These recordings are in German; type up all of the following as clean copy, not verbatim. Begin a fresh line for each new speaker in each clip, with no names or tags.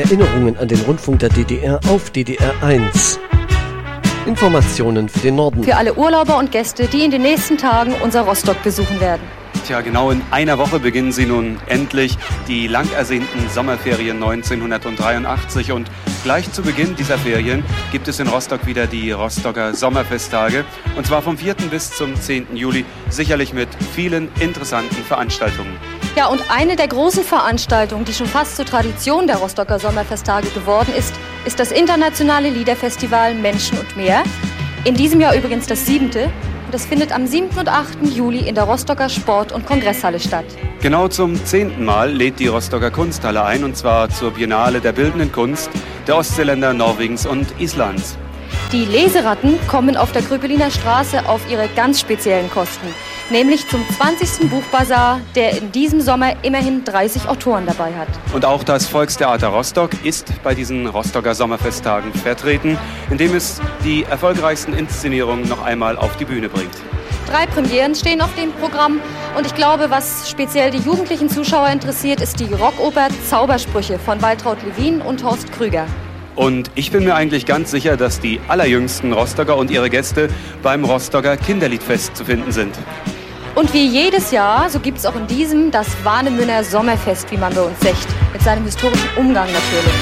Erinnerungen an den Rundfunk der DDR auf DDR 1. Informationen für den Norden.
Für alle Urlauber und Gäste, die in den nächsten Tagen unser Rostock besuchen werden.
Tja, genau in einer Woche beginnen sie nun endlich, die lang ersehnten Sommerferien 1983. Und gleich zu Beginn dieser Ferien gibt es in Rostock wieder die Rostocker Sommerfesttage. Und zwar vom 4. bis zum 10. Juli, sicherlich mit vielen interessanten Veranstaltungen.
Ja, und eine der großen Veranstaltungen, die schon fast zur Tradition der Rostocker Sommerfesttage geworden ist, ist das internationale Liederfestival Menschen und Meer. In diesem Jahr übrigens das 7. Das findet am 7. und 8. Juli in der Rostocker Sport- und Kongresshalle statt.
Genau zum 10. Mal lädt die Rostocker Kunsthalle ein, und zwar zur Biennale der bildenden Kunst der Ostseeländer, Norwegens und Islands.
Die Leseratten kommen auf der Kröpeliner Straße auf ihre ganz speziellen Kosten, nämlich zum 20. Buchbazar, der in diesem Sommer immerhin 30 Autoren dabei hat.
Und auch das Volkstheater Rostock ist bei diesen Rostocker Sommerfesttagen vertreten, indem es die erfolgreichsten Inszenierungen noch einmal auf die Bühne bringt.
3 Premieren stehen auf dem Programm und ich glaube, was speziell die jugendlichen Zuschauer interessiert, ist die Rockoper Zaubersprüche von Waltraud Lewin und Horst Krüger.
Und ich bin mir eigentlich ganz sicher, dass die allerjüngsten Rostocker und ihre Gäste beim Rostocker Kinderliedfest zu finden sind.
Und wie jedes Jahr, so gibt es auch in diesem das Warnemünner Sommerfest, wie man bei uns sagt, mit seinem historischen Umgang natürlich.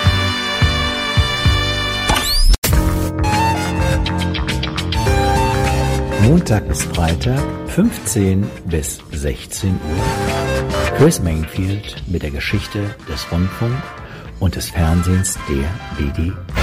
Montag bis Freitag, 15 bis 16 Uhr. Chris Mainfield mit der Geschichte des Rundfunk und des Fernsehens der DDR.